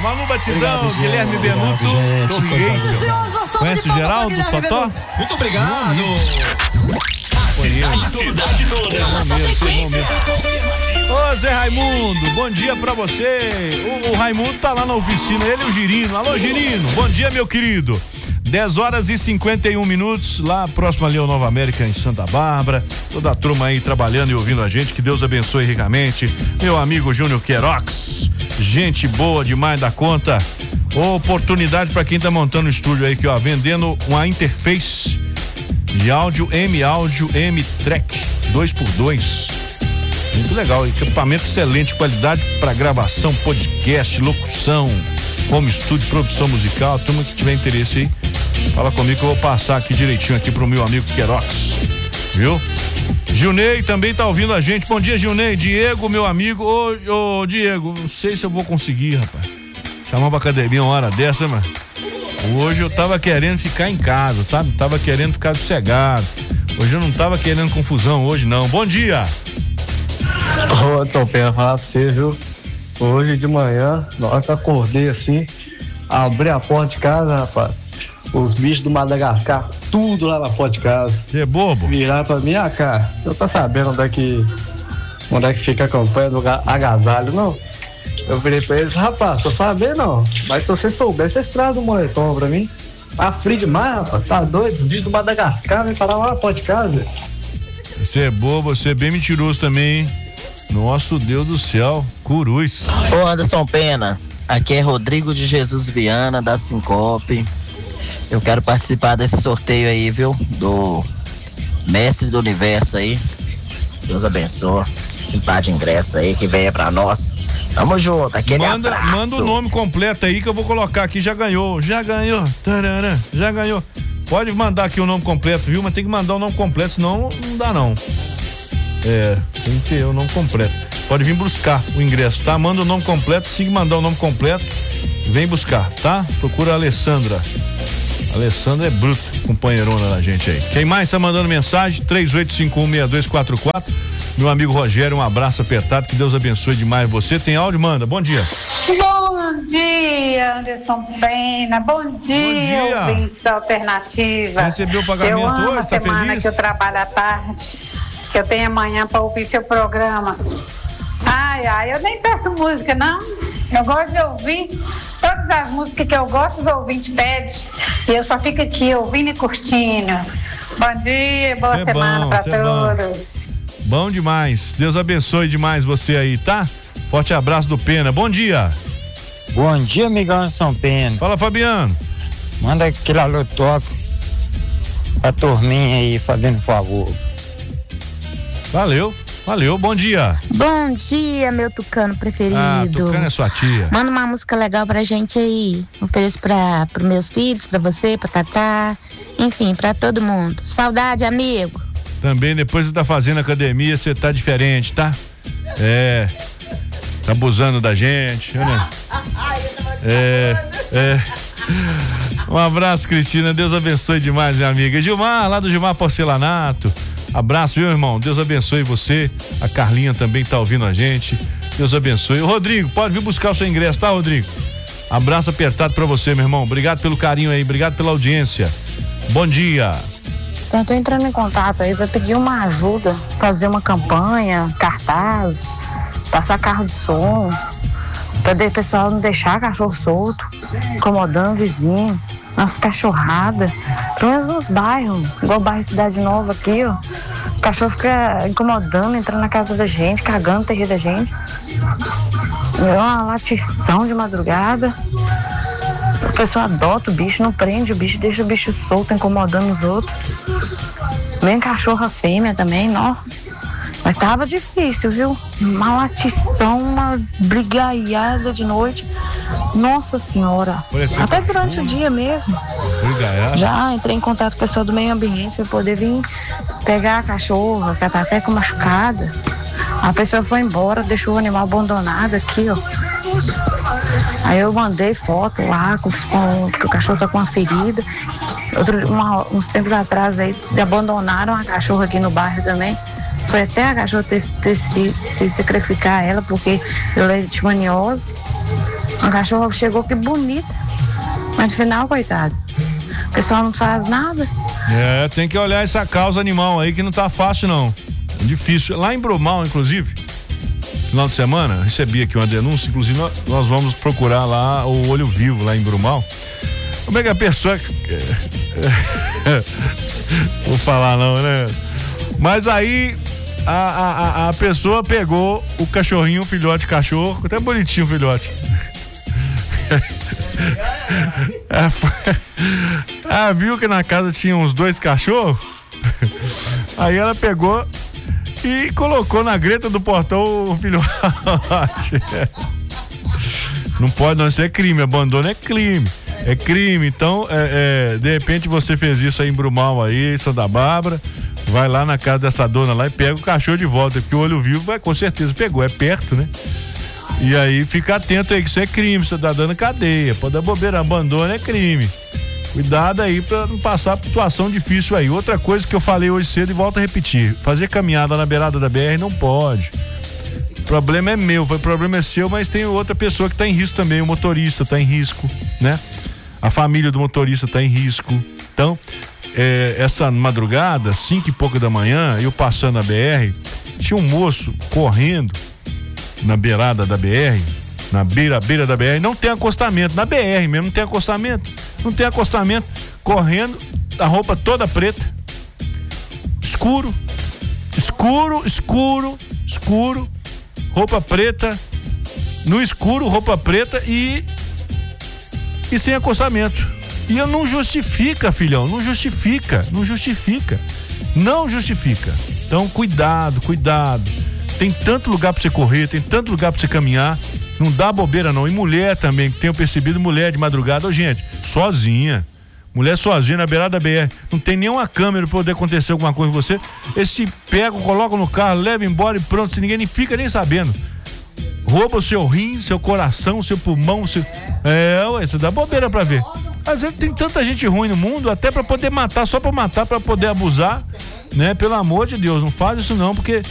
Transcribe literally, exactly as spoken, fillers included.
Manu Batidão, obrigado, Guilherme Benuto, Torreiro. Conhece o Geraldo, Totó? Muito obrigado. A cidade toda. Ô Zé Raimundo, bom dia pra você. O, o Raimundo tá lá na oficina, ele e o Girino. Alô Girino, bom dia meu querido. dez horas e cinquenta e um minutos, lá próximo ali ao Nova América, em Santa Bárbara. Toda a turma aí trabalhando e ouvindo a gente, que Deus abençoe ricamente. Meu amigo Júnior Queiroz, gente boa demais da conta. Oportunidade pra quem tá montando o estúdio aí, que ó, vendendo uma interface de áudio M-Áudio M-Track dois por dois. Muito legal, equipamento excelente, qualidade para gravação, podcast, locução, home studio, produção musical. Turma que tiver interesse aí, fala comigo que eu vou passar aqui direitinho aqui pro meu amigo Queiroz, viu? Gilney também tá ouvindo a gente. Bom dia, Gilney. Diego, meu amigo. Ô, ô Diego, não sei se eu vou conseguir, rapaz. Chamar pra academia uma hora dessa, mas hoje eu tava querendo ficar em casa, sabe? Tava querendo ficar sossegado. Hoje eu não tava querendo confusão, hoje não. Bom dia. Ô, Edson Pena, falar pra você, viu? Hoje de manhã, na hora que eu acordei assim, abri a porta de casa, rapaz. Os bichos do Madagascar, tudo lá na porta de casa. Que bobo. Viraram pra mim, ah, cara, você tá sabendo onde é que, onde é que fica a campanha do agasalho, não? Eu virei pra eles, rapaz, tô sabendo não, mas se você souber, vocês trazem um moletom pra mim. Tá frio demais, rapaz, tá doido? Os bichos do Madagascar vem parar lá na porta de casa. Você é bobo, você é bem mentiroso também, hein? Nosso Deus do céu, curuz. Ô Anderson Pena, aqui é Rodrigo de Jesus Viana, da Sincope. Eu quero participar desse sorteio aí, viu? Do Mestre do Universo aí. Deus abençoe. Esse par de ingresso aí que venha pra nós. Tamo junto, aquele manda, abraço. Manda o nome completo aí que eu vou colocar aqui. Já ganhou, já ganhou. Tarará, já ganhou. Pode mandar aqui o nome completo, viu? Mas tem que mandar o nome completo, senão não dá não. É, tem que ter o nome completo. Pode vir buscar o ingresso, tá? Manda o nome completo, se mandar o nome completo, vem buscar, tá? Procura a Alessandra. A Alessandra é bruta, companheirona da gente aí. Quem mais tá mandando mensagem? três oito cinco um seis dois quatro quatro. Meu amigo Rogério, um abraço apertado, que Deus abençoe demais você. Tem áudio? Manda, bom dia. Bom dia, Anderson Pena. Bom dia, Bom dia. ouvintes da Alternativa. Você recebeu o pagamento eu amo hoje? a Tá semana feliz? que eu trabalho à tarde, que eu tenho amanhã para ouvir seu programa. Ai, ai, eu nem peço música, não. Eu gosto de ouvir todas as músicas que eu gosto, os ouvintes pedem. E eu só fico aqui ouvindo e curtindo. Bom dia, boa Cê é semana bom, para cê é bom. todos. Bom demais. Deus abençoe demais você aí, tá? Forte abraço do Pena. Bom dia. Bom dia, amigão São Pena. Fala, Fabiano. Manda aquele alô top pra turminha aí, fazendo favor. Valeu, valeu, bom dia. Bom dia, meu tucano preferido. Ah, Tucano é sua tia. Manda uma música legal pra gente aí. Ofereço pra, pros meus filhos, pra você, pra Tatá, enfim, pra todo mundo. Saudade, amigo. Também depois você tá fazendo academia, você tá diferente, tá? É, tá abusando da gente, né? É, é. Um abraço, Cristina, Deus abençoe demais, minha amiga. Gilmar, lá do Gilmar Porcelanato. Abraço, viu, irmão? Deus abençoe você. A Carlinha também tá ouvindo a gente. Deus abençoe. O Rodrigo, pode vir buscar o seu ingresso, tá, Rodrigo? Abraço apertado pra você, meu irmão. Obrigado pelo carinho aí, obrigado pela audiência. Bom dia. Então, eu tô entrando em contato aí pra pedir uma ajuda, fazer uma campanha, cartaz, passar carro de som, pra o pessoal não deixar cachorro solto, incomodando o vizinho. Nossa, cachorrada, pelo menos nos bairros, igual o bairro Cidade Nova aqui, ó. O cachorro fica incomodando, entrando na casa da gente, cagando no terreiro da gente. É uma latição de madrugada. O pessoal adota o bicho, não prende o bicho, deixa o bicho solto, incomodando os outros. Vem cachorra fêmea também, ó. Mas tava difícil, viu? Uma latição, uma brigaiada de noite. Nossa senhora. Até durante o dia mesmo. Brigaiada? Já entrei em contato com o pessoal do meio ambiente para poder vir pegar a cachorra, que ela tá até com machucada. A pessoa foi embora, deixou o animal abandonado aqui, ó. Aí eu mandei foto lá, com, com, porque o cachorro tá com uma ferida. Outro, uma, uns tempos atrás aí, abandonaram a cachorra aqui no bairro também. Foi até a cachorra ter, ter se, se sacrificar ela, porque eu leishmaniose. A cachorra chegou, que bonita. Mas no final, coitado, o pessoal não faz nada. É, tem que olhar essa causa animal aí que não tá fácil não. É difícil. Lá em Brumal, inclusive, final de semana, recebi aqui uma denúncia, inclusive nós, nós vamos procurar lá o Olho Vivo lá em Brumal. Como é que a pessoa... Vou falar não, né? Mas aí a, a, a pessoa pegou o cachorrinho, o filhote de cachorro, até bonitinho o filhote. Ela viu que na casa tinha uns dois cachorros. Aí ela pegou e colocou na greta do portão o filhote. Não pode não, isso é crime, abandono é crime. É crime, então é, é, de repente você fez isso aí em Brumal aí, Santa Bárbara, vai lá na casa dessa dona lá e pega o cachorro de volta, porque o Olho Vivo vai, com certeza pegou, é perto, né? E aí fica atento aí que isso é crime, você tá dando cadeia, pode dar bobeira, abandono é crime. Cuidado aí pra não passar por situação difícil aí. Outra coisa que eu falei hoje cedo e volto a repetir, fazer caminhada na beirada da B R não pode. O problema é meu, o problema é seu, mas tem outra pessoa que tá em risco também, o motorista tá em risco, né? A família do motorista tá em risco. Então, é, essa madrugada, cinco e pouco da manhã, eu passando na B R, tinha um moço correndo na beirada da B R, na beira, beira da B R, não tem acostamento, na B R mesmo, não tem acostamento, não tem acostamento, correndo, a roupa toda preta, escuro, escuro, escuro, escuro, roupa preta, no escuro, roupa preta e e sem acostamento. E eu não justifica, filhão, não justifica, não justifica, não justifica. Então, cuidado, cuidado. Tem tanto lugar pra você correr, tem tanto lugar pra você caminhar, não dá bobeira não. E mulher também, que tenho percebido, mulher de madrugada, ô gente, sozinha, mulher sozinha na beirada da B R, não tem nenhuma câmera pra poder acontecer alguma coisa com você, eles se pegam, colocam no carro, levam embora e pronto, se ninguém nem fica nem sabendo. Rouba o seu rim, seu coração, seu pulmão, seu... É, ué, isso dá bobeira pra ver. Às vezes tem tanta gente ruim no mundo, até pra poder matar, só pra matar, pra poder abusar, né? Pelo amor de Deus, não faz isso não, porque